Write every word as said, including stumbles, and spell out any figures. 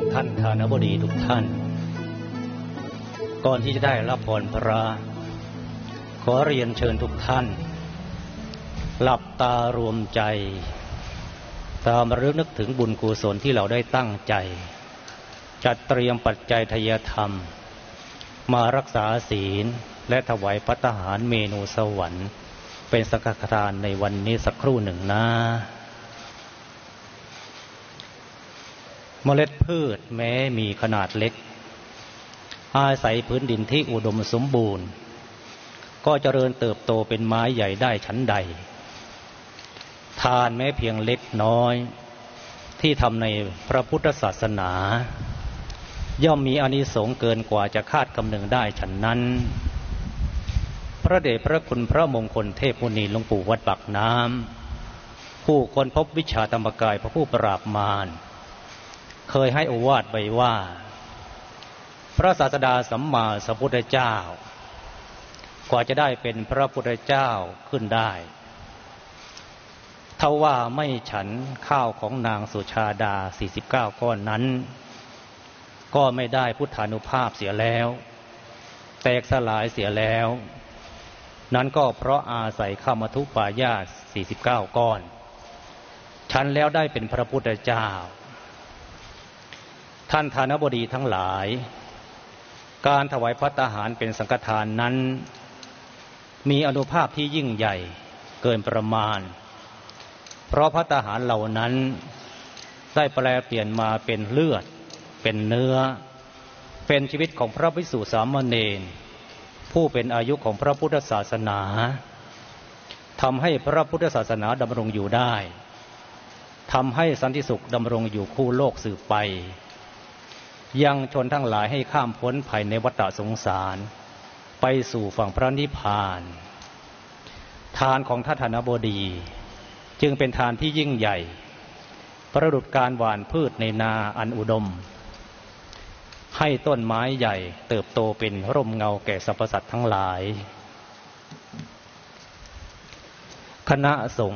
ท่านฐานบดีทุกท่านก่อนที่จะได้รับพรพระขอเรียนเชิญทุกท่านหลับตารวมใจตามระลึกนึกถึงบุญกุศลที่เราได้ตั้งใจจัดเตรียมปัจจัยทายธรรมมารักษาศีลและถวายภัตตาหารเมนูสวรรค์เป็นสังฆทานในวันนี้สักครู่หนึ่งนะเมล็ดพืชแม้มีขนาดเล็กอาศัยพื้นดินที่อุดมสมบูรณ์ก็เจริญเติบโตเป็นไม้ใหญ่ได้ชั้นใดทานแม้เพียงเล็กน้อยที่ทำในพระพุทธศาสนาย่อมมีอานิสงส์เกินกว่าจะคาดคำนึงได้ฉะนั้นพระเดชพระคุณพระมงคลเทพมุนีหลวงปู่วัดปากน้ำผู้คนพบวิชาธรรมกายพระผู้ปราบมารเคยให้โอวาทไว้ว่าพระศาสดาสัมมาสัมพุทธเจ้ากว่าจะได้เป็นพระพุทธเจ้าขึ้นได้เท่าว่าไม่ฉันข้าวของนางสุชาดาสี่สิบเก้าก้อนนั้นก็ไม่ได้พุทธานุภาพเสียแล้วแตกสลายเสียแล้วนั้นก็เพราะอาศัยข้าวมัทุปายาสสี่สิบเก้าก้อนฉันแล้วได้เป็นพระพุทธเจ้าท่านฐานบดีทั้งหลายการถวายภัตตาหารเป็นสังฆทานนั้นมีอานุภาพที่ยิ่งใหญ่เกินประมาณเพราะภัตตาหารเหล่านั้นได้แปลเปลี่ยนมาเป็นเลือดเป็นเนื้อเป็นชีวิตของพระภิกษุสามเณรผู้เป็นอายุของพระพุทธศาสนาทำให้พระพุทธศาสนาดำรงอยู่ได้ทำให้สันติสุขดำรงอยู่คู่โลกสืบไปยังชนทั้งหลายให้ข้ามพ้นภัยในวัฏสงสารไปสู่ฝั่งพระนิพพานทานของท่านฐานบดีจึงเป็นทานที่ยิ่งใหญ่ประดุจการหว่านพืชในนาอันอุดมให้ต้นไม้ใหญ่เติบโตเป็นร่มเงาแก่สรรพสัตว์ทั้งหลายคณะสงฆ์